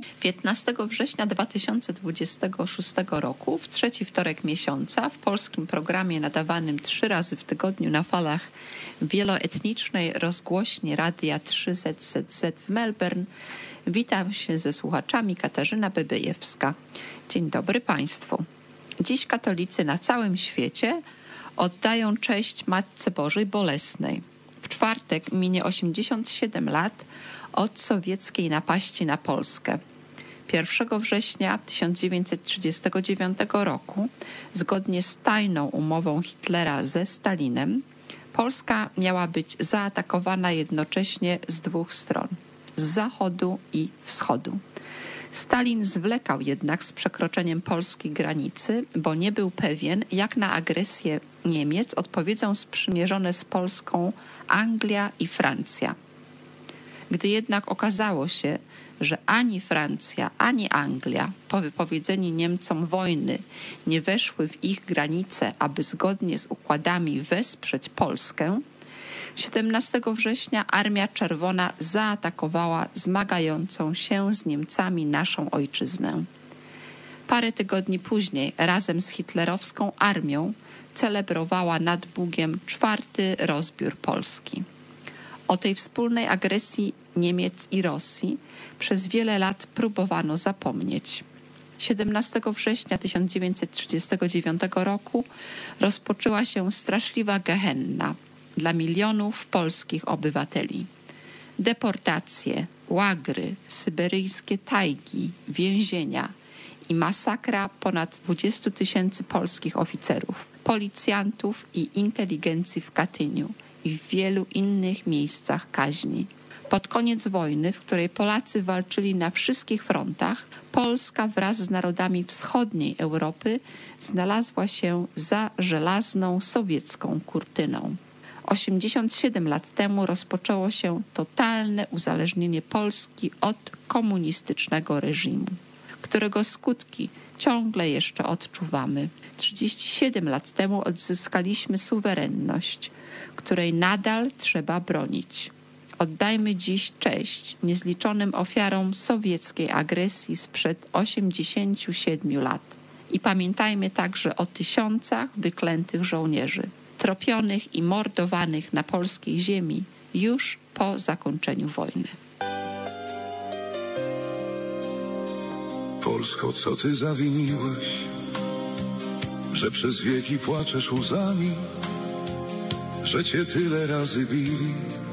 15 września 2026 roku, w trzeci wtorek miesiąca, w polskim programie nadawanym 3 razy w tygodniu na falach wieloetnicznej rozgłośni Radia 3ZZZ w Melbourne, witam się ze słuchaczami, Katarzyna Bebejewska. Dzień dobry Państwu. Dziś katolicy na całym świecie oddają cześć Matce Bożej Bolesnej. W czwartek minie 87 lat od sowieckiej napaści na Polskę. 1 września 1939 roku, zgodnie z tajną umową Hitlera ze Stalinem, Polska miała być zaatakowana jednocześnie z 2 stron, z zachodu i wschodu. Stalin zwlekał jednak z przekroczeniem polskiej granicy, bo nie był pewien, jak na agresję Niemiec odpowiedzą sprzymierzone z Polską Anglia i Francja. Gdy jednak okazało się, że ani Francja, ani Anglia po wypowiedzeniu Niemcom wojny nie weszły w ich granice, aby zgodnie z układami wesprzeć Polskę, 17 września Armia Czerwona zaatakowała zmagającą się z Niemcami naszą ojczyznę. Parę tygodni później razem z hitlerowską armią celebrowała nad Bugiem 4. rozbiór Polski. O tej wspólnej agresji Niemiec i Rosji przez wiele lat próbowano zapomnieć. 17 września 1939 roku rozpoczęła się straszliwa gehenna dla milionów polskich obywateli. Deportacje, łagry, syberyjskie tajgi, więzienia i masakra ponad 20 000 polskich oficerów, policjantów i inteligencji w Katyniu i w wielu innych miejscach kaźni. Pod koniec wojny, w której Polacy walczyli na wszystkich frontach, Polska wraz z narodami wschodniej Europy znalazła się za żelazną sowiecką kurtyną. 87 lat temu rozpoczęło się totalne uzależnienie Polski od komunistycznego reżimu, którego skutki ciągle jeszcze odczuwamy. 37 lat temu odzyskaliśmy suwerenność, której nadal trzeba bronić. Oddajmy dziś cześć niezliczonym ofiarom sowieckiej agresji sprzed 87 lat. I pamiętajmy także o tysiącach wyklętych żołnierzy, tropionych i mordowanych na polskiej ziemi już po zakończeniu wojny. Polsko, co ty zawiniłeś, że przez wieki płaczesz łzami, że cię tyle razy bili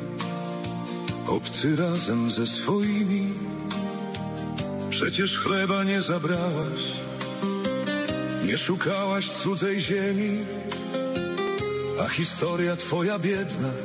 obcy razem ze swoimi. Przecież chleba nie zabrałaś, nie szukałaś cudzej ziemi, a historia twoja biedna